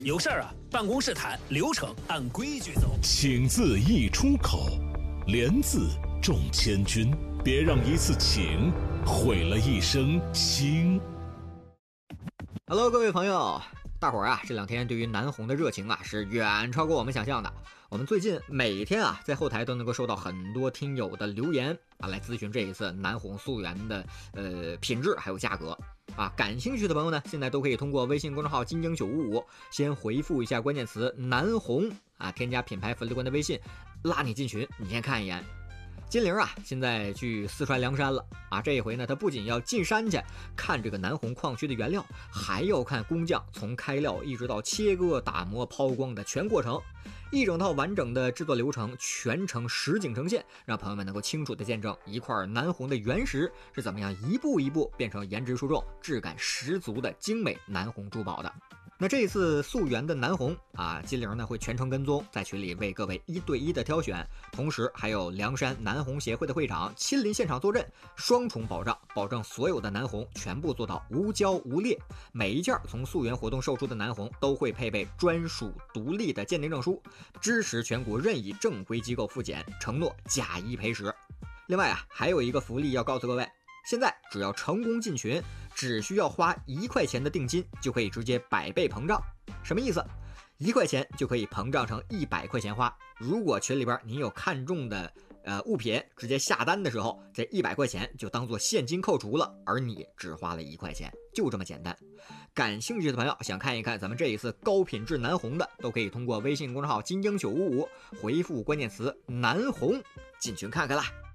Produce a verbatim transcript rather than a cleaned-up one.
有事儿啊，办公室谈，流程按规矩走。 请字一出口，连字重千钧，别让一次请毁了一生情。 Hello， 各位朋友，大伙儿啊，这两天对于南红的热情啊，是远超过我们想象的。我们最近每天啊，在后台都能够收到很多听友的留言啊，来咨询这一次南红溯源的呃品质还有价格。啊，感兴趣的朋友呢，现在都可以通过微信公众号金鹰九五五先回复一下关键词南红啊，添加品牌福利官的微信，拉你进群，你先看一眼。金玲啊，现在去四川凉山了啊！这一回呢，他不仅要进山去看这个南红矿区的原料，还要看工匠从开料一直到切割、打磨、抛光的全过程，一整套完整的制作流程全程实景呈现，让朋友们能够清楚的见证一块南红的原石是怎么样一步一步变成颜值出众、质感十足的精美南红珠宝的。那这一次溯源的南红啊，金玲呢会全程跟踪，在群里为各位一对一的挑选，同时还有凉山南红协会的会长亲临现场坐镇，双重保障，保证所有的南红全部做到无胶无裂。每一件从溯源活动售出的南红都会配备专属独立的鉴定证书，支持全国任意正规机构复检，承诺假一赔十。另外啊，还有一个福利要告诉各位。现在只要成功进群，只需要花一块钱的定金，就可以直接百倍膨胀。什么意思？一块钱就可以膨胀成一百块钱花。如果群里边您有看中的呃物品，直接下单的时候，这一百块钱就当做现金扣除了，而你只花了一块钱，就这么简单。感兴趣的朋友想看一看咱们这一次高品质南红的，都可以通过微信公众号金鹰九五五回复关键词南红进群看看啦。